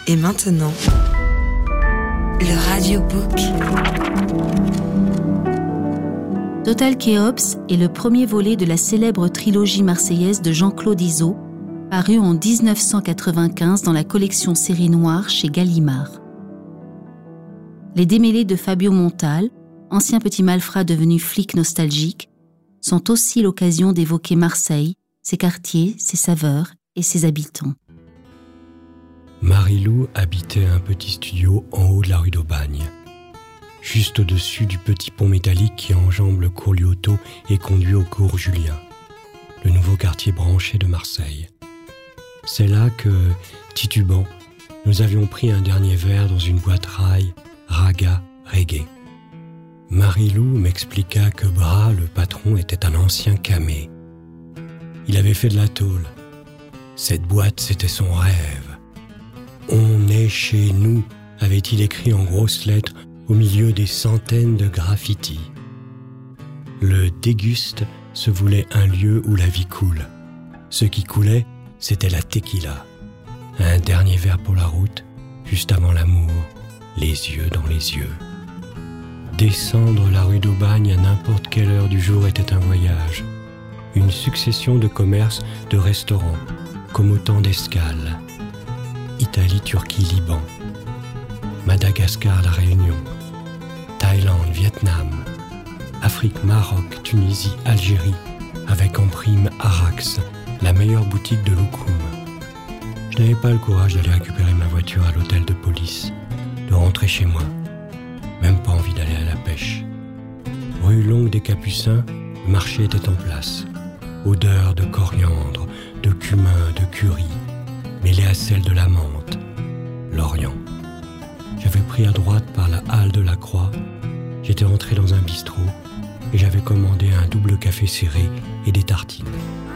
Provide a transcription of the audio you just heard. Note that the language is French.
Et maintenant, le radiobook. Total Kéops est le premier volet de la célèbre trilogie marseillaise de Jean-Claude Izzo, paru en 1995 dans la collection Série Noire chez Gallimard. Les démêlés de Fabio Montal, ancien petit malfrat devenu flic nostalgique, sont aussi l'occasion d'évoquer Marseille, ses quartiers, ses saveurs et ses habitants. Marie-Lou habitait un petit studio en haut de la rue d'Aubagne, juste au-dessus du petit pont métallique qui enjambe le cours Liotto et conduit au cours Julien, le nouveau quartier branché de Marseille. C'est là que, titubant, nous avions pris un dernier verre dans une boîte rail, raga, reggae. Marie-Lou m'expliqua que Bras, le patron, était un ancien camé. Il avait fait de la tôle. Cette boîte, c'était son rêve. « On est chez nous », avait-il écrit en grosses lettres au milieu des centaines de graffitis. Le Déguste se voulait un lieu où la vie coule. Ce qui coulait, c'était la tequila. Un dernier verre pour la route, juste avant l'amour, les yeux dans les yeux. Descendre la rue d'Aubagne à n'importe quelle heure du jour était un voyage. Une succession de commerces, de restaurants, comme autant d'escales. Italie, Turquie, Liban. Madagascar, La Réunion. Thaïlande, Vietnam. Afrique, Maroc, Tunisie, Algérie. Avec en prime Arax, la meilleure boutique de Loukoum. Je n'avais pas le courage d'aller récupérer ma voiture à l'hôtel de police, de rentrer chez moi. Même pas envie d'aller à la pêche. Rue Longue des Capucins, le marché était en place. Odeur de coriandre, de cumin, de curry, mêlée à celle de la menthe. Lorient. J'avais pris à droite par la halle de la Croix. J'étais entré dans un bistrot et j'avais commandé un double café serré et des tartines.